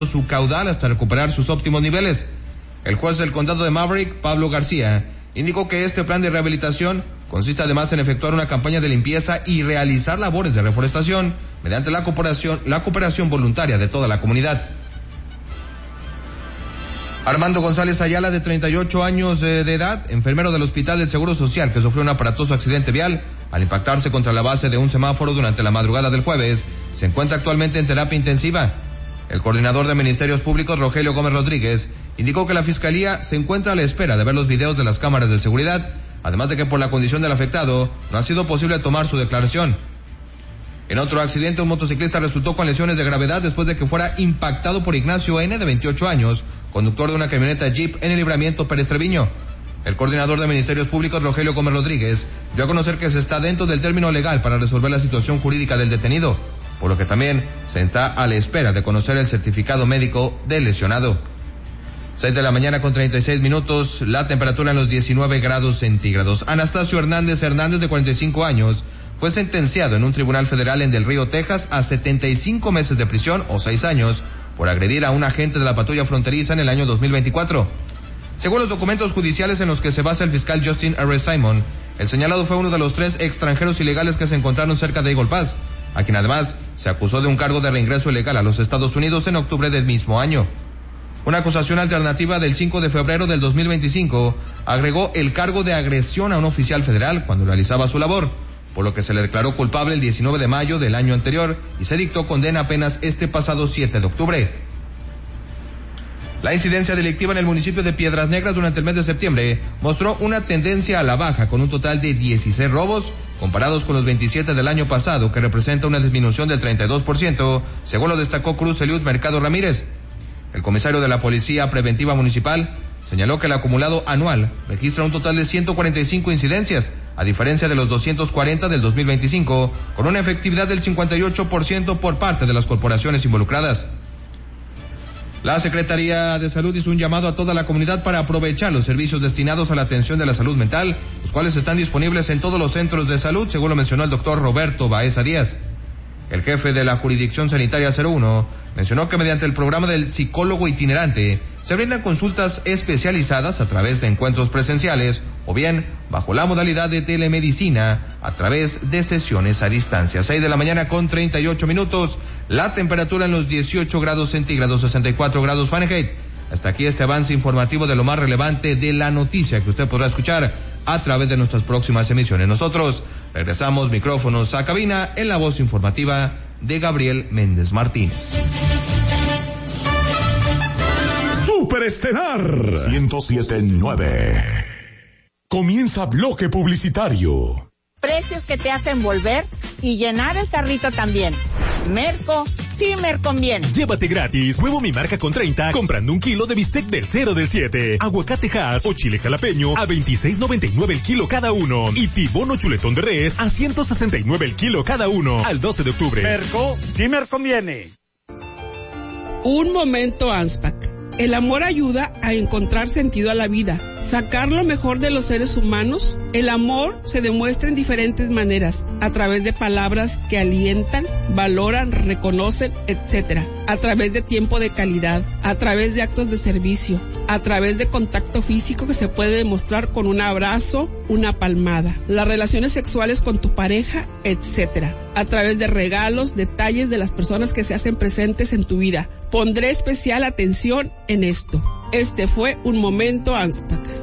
su caudal hasta recuperar sus óptimos niveles. El juez del condado de Maverick, Pablo García, indicó que este plan de rehabilitación consiste además en efectuar una campaña de limpieza y realizar labores de reforestación mediante la cooperación voluntaria de toda la comunidad. Armando González Ayala, de 38 años de edad, enfermero del Hospital del Seguro Social, que sufrió un aparatoso accidente vial al impactarse contra la base de un semáforo durante la madrugada del jueves, se encuentra actualmente en terapia intensiva. El coordinador de Ministerios Públicos, Rogelio Gómez Rodríguez, indicó que la Fiscalía se encuentra a la espera de ver los videos de las cámaras de seguridad, además de que por la condición del afectado no ha sido posible tomar su declaración. En otro accidente, un motociclista resultó con lesiones de gravedad después de que fuera impactado por Ignacio N., de 28 años, conductor de una camioneta Jeep en el Libramiento Pérez Treviño. El coordinador de Ministerios Públicos, Rogelio Gómez Rodríguez, dio a conocer que se está dentro del término legal para resolver la situación jurídica del detenido, por lo que también se está a la espera de conocer el certificado médico del lesionado. 6 de la mañana con 36 minutos, la temperatura en los 19 grados centígrados. Anastasio Hernández, de 45 años, fue sentenciado en un tribunal federal en Del Río, Texas, a 75 meses de prisión o 6 años por agredir a un agente de la patrulla fronteriza en el año 2024. Según los documentos judiciales en los que se basa el fiscal Justin R. Simon, el señalado fue uno de los 3 extranjeros ilegales que se encontraron cerca de Eagle Pass, a quien además se acusó de un cargo de reingreso ilegal a los Estados Unidos en octubre del mismo año. Una acusación alternativa del 5 de febrero del 2025 agregó el cargo de agresión a un oficial federal cuando realizaba su labor, por lo que se le declaró culpable el 19 de mayo del año anterior y se dictó condena apenas este pasado 7 de octubre. La incidencia delictiva en el municipio de Piedras Negras durante el mes de septiembre mostró una tendencia a la baja, con un total de 16 robos, comparados con los 27 del año pasado, que representa una disminución del 32%, según lo destacó Cruz Eliud Mercado Ramírez. El comisario de la Policía Preventiva Municipal señaló que el acumulado anual registra un total de 145 incidencias, a diferencia de los 240 del 2025, con una efectividad del 58% por parte de las corporaciones involucradas. La Secretaría de Salud hizo un llamado a toda la comunidad para aprovechar los servicios destinados a la atención de la salud mental, los cuales están disponibles en todos los centros de salud, según lo mencionó el doctor Roberto Baeza Díaz. El jefe de la Jurisdicción Sanitaria 01 mencionó que mediante el programa del psicólogo itinerante se brindan consultas especializadas a través de encuentros presenciales o bien bajo la modalidad de telemedicina a través de sesiones a distancia. 6 de la mañana con 38 minutos, la temperatura en los 18 grados centígrados, 64 grados Fahrenheit. Hasta aquí este avance informativo de lo más relevante de la noticia que usted podrá escuchar a través de nuestras próximas emisiones. Nosotros regresamos micrófonos a cabina en la voz informativa de Gabriel Méndez Martínez. Superestelar 107.9. Comienza bloque publicitario. Precios que te hacen volver y llenar el carrito también. Merco, sí me conviene. Llévate gratis huevo Mi Marca con 30 comprando 1 kilo de bistec del 0 del 7. Aguacate Hass o chile jalapeño a $26.99 el kilo cada uno. Y tibono chuletón de res a $169 el kilo cada uno. Al 12 de octubre. Merco, sí me conviene. Un momento ANSPAC. El amor ayuda a encontrar sentido a la vida, sacar lo mejor de los seres humanos. El amor se demuestra en diferentes maneras, a través de palabras que alientan, valoran, reconocen, etc. A través de tiempo de calidad, a través de actos de servicio, a través de contacto físico que se puede demostrar con un abrazo, una palmada, las relaciones sexuales con tu pareja, etc. A través de regalos, detalles de las personas que se hacen presentes en tu vida. Pondré especial atención en esto. Este fue un momento ANSPAC.